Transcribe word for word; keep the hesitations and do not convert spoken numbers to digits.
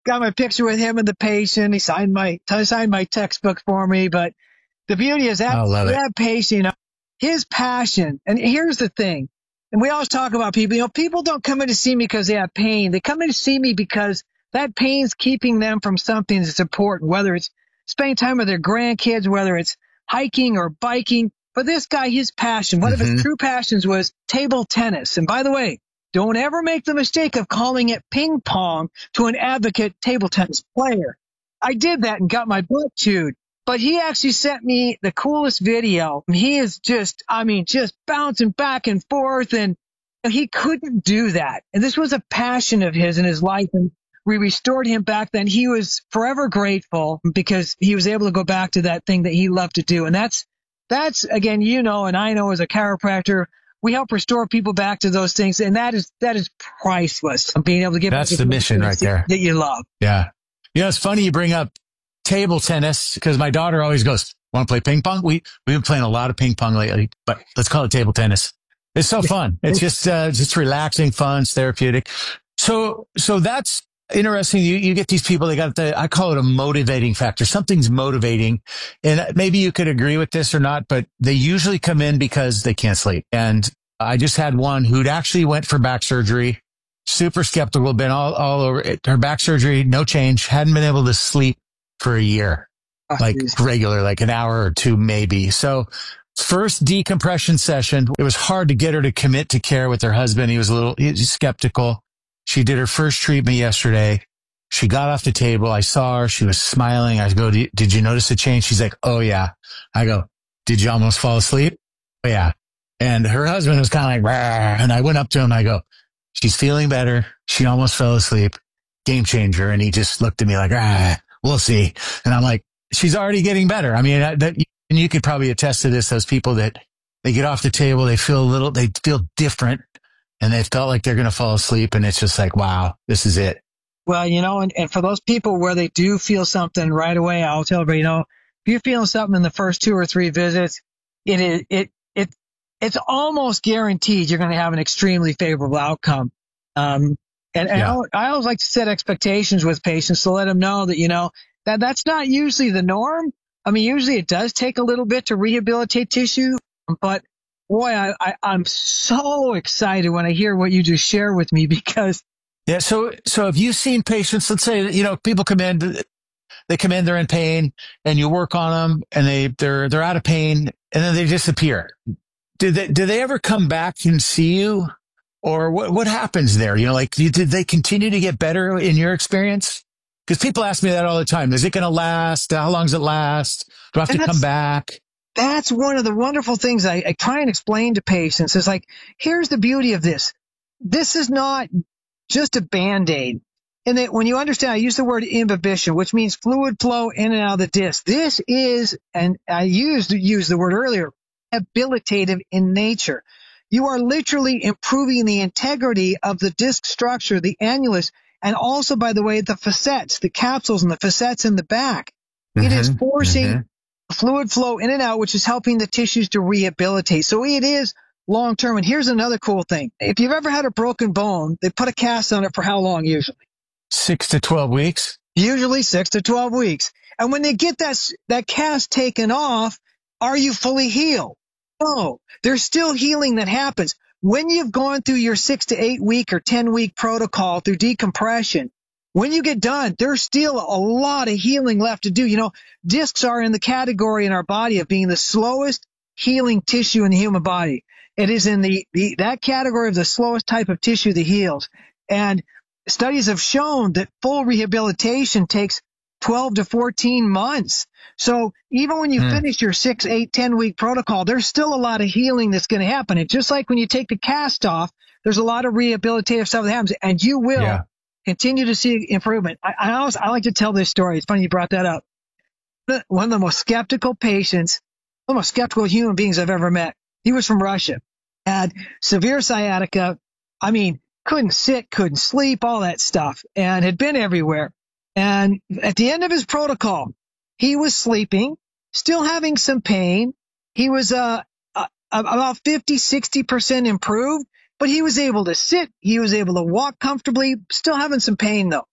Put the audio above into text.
got my picture with him and the patient. He signed my signed my textbook for me. But the beauty is that, that patient, you know, his passion. And here's the thing. And we always talk about people, you know, people don't come in to see me because they have pain. They come in to see me because that pain's keeping them from something that's important, whether it's spending time with their grandkids, whether it's hiking or biking. But this guy, his passion, one mm-hmm. of his true passions was table tennis. And by the way, don't ever make the mistake of calling it ping pong to an advocate table tennis player. I did that and got my butt chewed. But he actually sent me the coolest video. He is just, I mean, just bouncing back and forth, and he couldn't do that. And this was a passion of his in his life, and we restored him back then. He was forever grateful because he was able to go back to that thing that he loved to do. And that's, that's again, you know, and I know as a chiropractor, we help restore people back to those things. And that is, that is priceless. Being able to get that's the mission right there that you love. Yeah. You know, it's funny you bring up table tennis because my daughter always goes, want to play ping pong? We, we've been playing a lot of ping pong lately, but let's call it table tennis. It's so fun. It's just, uh, just relaxing, fun, it's therapeutic. So, so that's interesting. You, you get these people, they got the, I call it a motivating factor. Something's motivating. And maybe you could agree with this or not, but they usually come in because they can't sleep. And I just had one who'd actually went for back surgery, super skeptical, been all, all over it. Her back surgery, no change, hadn't been able to sleep for a year, oh, like geez. regular, like an hour or two, maybe. So first decompression session, it was hard to get her to commit to care with her husband. He was a little he was skeptical. She did her first treatment yesterday. She got off the table. I saw her. She was smiling. I go, did you notice a change? She's like, oh yeah. I go, did you almost fall asleep? Oh yeah. And her husband was kind of like, rah. And I went up to him. I go, she's feeling better. She almost fell asleep. Game changer. And he just looked at me like, ah, we'll see. And I'm like, she's already getting better. I mean, that, that, and you could probably attest to this. Those people that they get off the table, they feel a little, they feel different, and they felt like they're going to fall asleep. And it's just like, wow, this is it. Well, you know, and, and for those people where they do feel something right away, I'll tell everybody, you know, if you're feeling something in the first two or three visits, it is, it, it, it's almost guaranteed you're going to have an extremely favorable outcome. Um, And, and yeah. I, I always like to set expectations with patients to let them know that, you know, that that's not usually the norm. I mean, usually it does take a little bit to rehabilitate tissue, but boy, I, I, I'm so excited when I hear what you just share with me because. Yeah. So, so have you seen patients, let's say, you know, people come in, they come in, they're in pain and you work on them and they, they're, they're out of pain and then they disappear. Did they, did they ever come back and see you? Or what, what happens there? You know, like, did they continue to get better in your experience? Because people ask me that all the time. Is it going to last? How long does it last? Do I have to come back? That's one of the wonderful things I, I try and explain to patients. It's like, here's the beauty of this. This is not just a Band-Aid. And that when you understand, I use the word imbibition, which means fluid flow in and out of the disc. This is, and I used, used the word earlier, habilitative in nature. You are literally improving the integrity of the disc structure, the annulus, and also, by the way, the facets, the capsules and the facets in the back. Mm-hmm, it is forcing mm-hmm. fluid flow in and out, which is helping the tissues to rehabilitate. So it is long term. And here's another cool thing. If you've ever had a broken bone, they put a cast on it for how long usually? Six to twelve weeks. Usually six to twelve weeks. And when they get that, that cast taken off, are you fully healed? No, there's still healing that happens. When you've gone through your six to eight week or ten week protocol through decompression, when you get done, there's still a lot of healing left to do. You know, discs are in the category in our body of being the slowest healing tissue in the human body. It is in the, the that category of the slowest type of tissue that heals. And studies have shown that full rehabilitation takes twelve to fourteen months. So even when you mm. finish your six, eight, ten week protocol, there's still a lot of healing that's going to happen. And just like when you take the cast off, there's a lot of rehabilitative stuff that happens, and you will yeah. continue to see improvement. I, I always, I like to tell this story. It's funny you brought that up. One of the most skeptical patients, one of the most skeptical human beings I've ever met. He was from Russia, had severe sciatica. I mean, couldn't sit, couldn't sleep, all that stuff, and had been everywhere. And at the end of his protocol, he was sleeping, still having some pain. He was uh, uh about fifty, sixty percent improved, but he was able to sit. He was able to walk comfortably, still having some pain though.